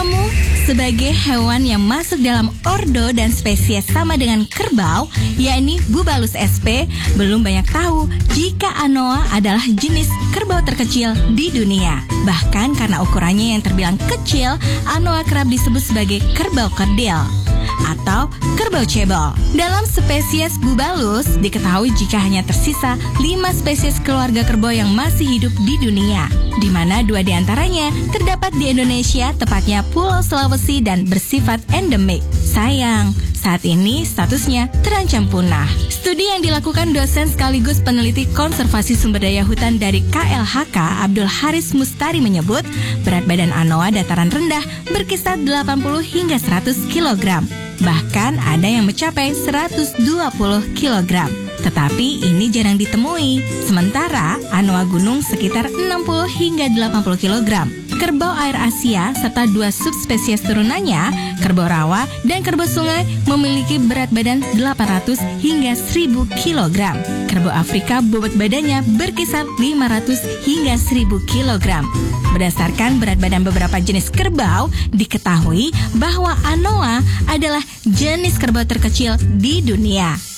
kamu? Sebagai hewan yang masuk dalam ordo dan spesies sama dengan kerbau, yakni Bubalus sp, belum banyak tahu jika anoa adalah jenis kerbau terkecil di dunia. Bahkan karena ukurannya yang terbilang kecil, anoa kerap disebut sebagai kerbau kerdil atau kerbau cebol. Dalam spesies Bubalus, diketahui jika hanya tersisa 5 spesies keluarga kerbau yang masih hidup di dunia, di mana 2 diantaranya terdapat di Indonesia, tepatnya Pulau Sulawesi, dan bersifat endemik. Sayang, saat ini statusnya terancam punah. Studi yang dilakukan dosen sekaligus peneliti konservasi sumber daya hutan dari KLHK, Abdul Haris Mustari, menyebut berat badan anoa dataran rendah berkisar 80 hingga 100 kg. Bahkan ada yang mencapai 120 kg. Tetapi ini jarang ditemui. Sementara anoa gunung sekitar 60 hingga 80 kg. Kerbau air Asia serta 2 subspesies turunannya, kerbau rawa dan kerbau sungai, memiliki berat badan 800 hingga 1000 kg. Kerbau Afrika bobot badannya berkisar 500 hingga 1000 kg. Berdasarkan berat badan beberapa jenis kerbau, diketahui bahwa anoa adalah jenis kerbau terkecil di dunia.